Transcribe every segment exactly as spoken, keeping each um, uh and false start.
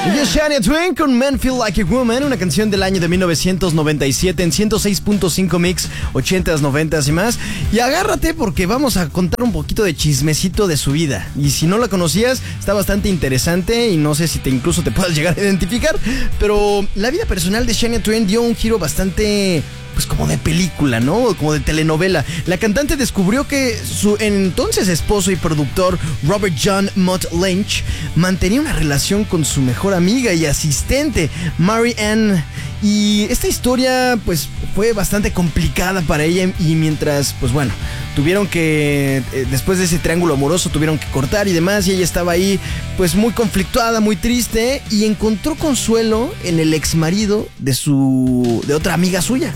Y es Shania Twain con Men Feel Like a Woman, una canción del año de mil novecientos noventa y siete en ciento seis punto cinco Mix, ochentas, noventas y más. Y agárrate porque vamos a contar un poquito de chismecito de su vida. Y si no la conocías, está bastante interesante y no sé si te incluso te puedas llegar a identificar. Pero la vida personal de Shania Twain dio un giro bastante... pues como de película, ¿no? Como de telenovela. La cantante descubrió que su entonces esposo y productor Robert John Mott Lynch mantenía una relación con su mejor amiga y asistente Mary Ann. Y esta historia pues fue bastante complicada para ella y mientras, pues bueno, tuvieron que, eh, después de ese triángulo amoroso tuvieron que cortar y demás y ella estaba ahí pues muy conflictuada, muy triste y encontró consuelo en el exmarido de su, de otra amiga suya.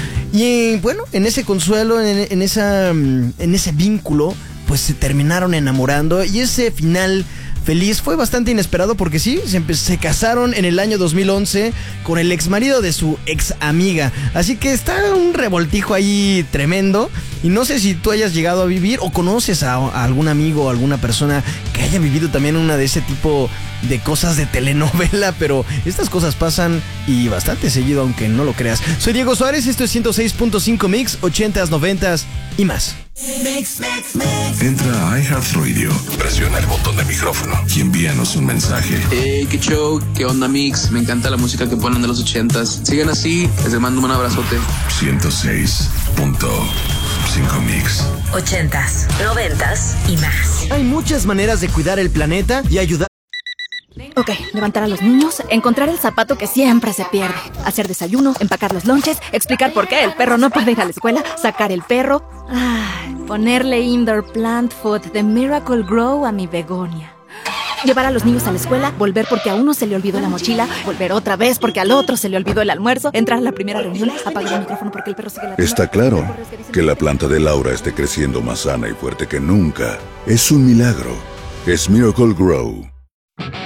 Y bueno, en ese consuelo, en, en, esa, en ese vínculo, pues se terminaron enamorando y ese final feliz fue bastante inesperado porque sí, se, se casaron en el año dos mil once con el exmarido de su ex amiga. Así que está un revoltijo ahí tremendo. Y no sé si tú hayas llegado a vivir o conoces a, a algún amigo o alguna persona que haya vivido también una de ese tipo de cosas de telenovela, pero estas cosas pasan y bastante seguido, aunque no lo creas. Soy Diego Suárez, esto es ciento seis punto cinco Mix, ochentas, noventas y más. Mix, mix, mix. Entra a iHeartRadio, presiona el botón de micrófono y envíanos un mensaje. Hey, qué show, qué onda Mix, me encanta la música que ponen de los ochentas. Sigan así, les mando un abrazote. ciento seis punto cinco Mix. Ochentas, noventas y más. Hay muchas maneras de cuidar el planeta y ayudar. Ok, levantar a los niños, encontrar el zapato que siempre se pierde, hacer desayuno, empacar los lonches, explicar por qué el perro no puede ir a la escuela, sacar el perro, ay, ponerle indoor plant food de Miracle Grow a mi begonia. Llevar a los niños a la escuela, volver porque a uno se le olvidó la mochila, volver otra vez porque al otro se le olvidó el almuerzo, entrar a la primera reunión, apagar el micrófono porque el perro sigue la... Está claro que la planta de Laura esté creciendo más sana y fuerte que nunca. Es un milagro. Es Miracle Grow.